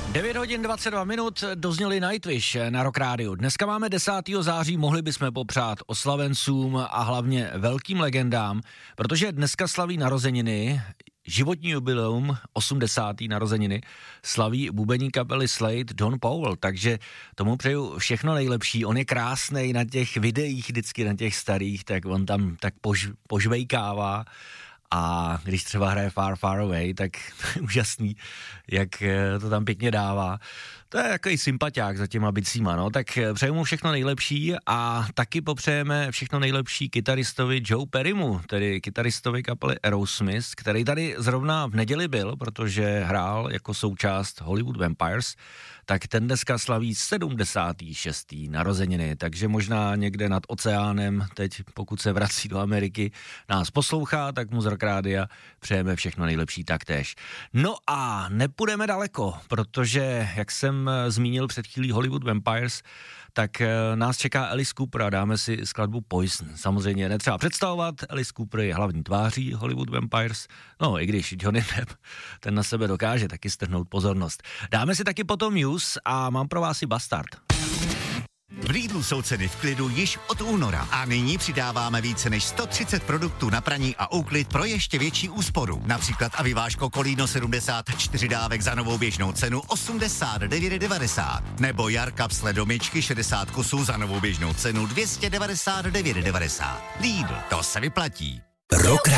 9 hodin 22 minut dozněli Nightwish na Rock Rádiu. Dneska máme 10. září, mohli bychom popřát oslavencům a hlavně velkým legendám, protože dneska slaví narozeniny, životní jubileum, 80. narozeniny, slaví bubeník kapely Slade Don Powell, takže tomu přeju všechno nejlepší. On je krásnej na těch videích, vždycky na těch starých, tak on tam tak požvejkává. A když třeba hraje Far Far Away, tak to je úžasný, jak to tam pěkně dává. To je takový sympatiák za těma bicíma, no, tak přeju mu všechno nejlepší a taky popřejeme všechno nejlepší kytaristovi Joe Perrymu, tedy kytaristovi kapely Aerosmith, který tady zrovna v neděli byl, protože hrál jako součást Hollywood Vampires, tak ten dneska slaví 76. narozeniny, takže možná někde nad oceánem, teď pokud se vrací do Ameriky, nás poslouchá, tak mu z Rock Rádia přejeme všechno nejlepší taktéž. No a nepůjdeme daleko, protože, jak jsem zmínil před chvílí Hollywood Vampires, tak nás čeká Alice Cooper a dáme si skladbu Poison. Samozřejmě netřeba představovat, Alice Cooper je hlavní tváří Hollywood Vampires, no i když Johnny Depp, ten na sebe dokáže taky strhnout pozornost. Dáme si taky potom Muse a mám pro vás i Bastard. V Lidlu jsou ceny v klidu již od února a nyní přidáváme více než 130 produktů na praní a úklid pro ještě větší úsporu. Například Aviváško Kolíno 74 dávek za novou běžnou cenu 89,90 nebo Jarkapsle sledomyčky 60 kusů za novou běžnou cenu 299,90. Lidl, to se vyplatí. Rock